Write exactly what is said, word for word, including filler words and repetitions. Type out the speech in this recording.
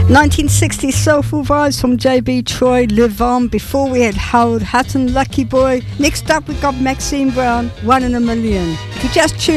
nineteen sixties soulful vibes from J B Troy, Live On. Before we had Harold Hatton, Lucky Boy. Next up we got Maxine Brown, One in a Million. If you just tuned